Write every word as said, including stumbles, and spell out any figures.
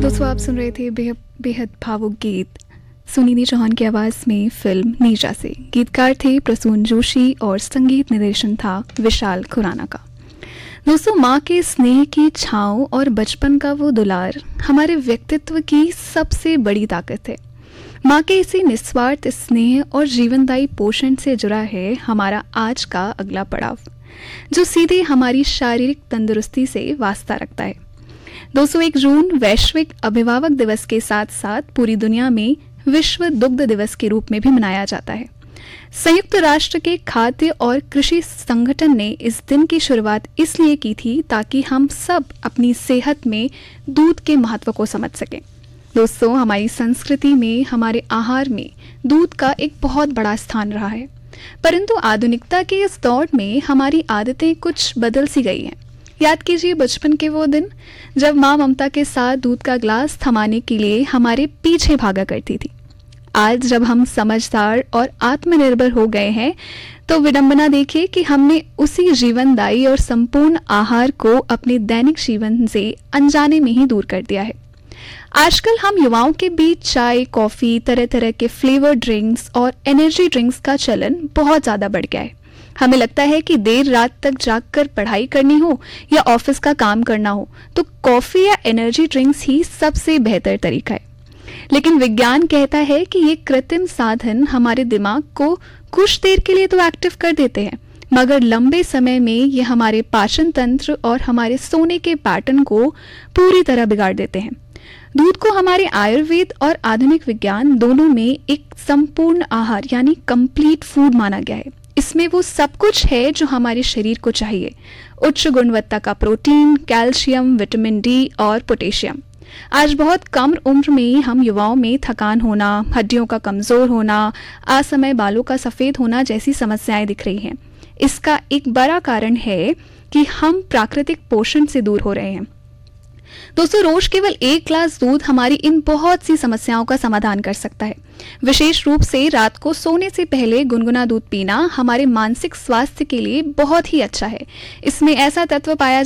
दोस्तों आप सुन रहे थे बेहद बेहद भावुक गीत सुनिधि चौहान की आवाज़ में फिल्म नीचा से। गीतकार थे प्रसून जोशी और संगीत निर्देशन था विशाल खुराना का। दोस्तों, माँ के स्नेह की छाँव और बचपन का वो दुलार हमारे व्यक्तित्व की सबसे बड़ी ताकत है। माँ के इसी निस्वार्थ स्नेह और जीवनदायी पोषण से जुड़ा है हमारा आज का अगला पड़ाव, जो सीधे हमारी शारीरिक तंदुरुस्ती से वास्ता रखता है। दोस्तों, एक जून वैश्विक अभिभावक दिवस के साथ साथ पूरी दुनिया में विश्व दुग्ध दिवस के रूप में भी मनाया जाता है। संयुक्त राष्ट्र के खाद्य और कृषि संगठन ने इस दिन की शुरुआत इसलिए की थी ताकि हम सब अपनी सेहत में दूध के महत्व को समझ सकें। दोस्तों, हमारी संस्कृति में, हमारे आहार में दूध का एक बहुत बड़ा स्थान रहा है, परंतु आधुनिकता के इस दौर में हमारी आदतें कुछ बदल सी गई हैं। याद कीजिए बचपन के वो दिन जब माँ ममता के साथ दूध का ग्लास थमाने के लिए हमारे पीछे भागा करती थी। आज जब हम समझदार और आत्मनिर्भर हो गए हैं तो विडंबना देखिए कि हमने उसी जीवनदायी और संपूर्ण आहार को अपने दैनिक जीवन से अनजाने में ही दूर कर दिया है। आजकल हम युवाओं के बीच चाय, कॉफ़ी, तरह तरह के फ्लेवर ड्रिंक्स और एनर्जी ड्रिंक्स का चलन बहुत ज़्यादा बढ़ गया है। हमें लगता है कि देर रात तक जागकर पढ़ाई करनी हो या ऑफिस का काम करना हो तो कॉफ़ी या एनर्जी ड्रिंक्स ही सबसे बेहतर तरीका है। लेकिन विज्ञान कहता है कि ये कृत्रिम साधन हमारे दिमाग को कुछ देर के लिए तो एक्टिव कर देते हैं, मगर लंबे समय में ये हमारे पाचन तंत्र और हमारे सोने के पैटर्न को पूरी तरह बिगाड़ देते हैं। दूध को हमारे आयुर्वेद और आधुनिक विज्ञान दोनों में एक संपूर्ण आहार यानी कंप्लीट फूड माना गया है। इसमें वो सब कुछ है जो हमारे शरीर को चाहिए। उच्च गुणवत्ता का प्रोटीन, कैल्शियम, विटामिन डी और पोटेशियम। आज बहुत कम उम्र में हम युवाओं में थकान होना, हड्डियों का कमज़ोर होना, असमय बालों का सफ़ेद होना जैसी समस्याएं दिख रही हैं। इसका एक बड़ा कारण है कि हम प्राकृतिक पोषण से दूर हो रहे हैं। दोस्तों, रोज केवल एक ग्लास दूध हमारी इन बहुत सी समस्याओं का समाधान कर सकता है। विशेष रूप से रात को सोने से पहले गुनगुना दूध पीना हमारे मानसिक स्वास्थ्य के लिए बहुत ही अच्छा है। इसमें ऐसा तत्व पाया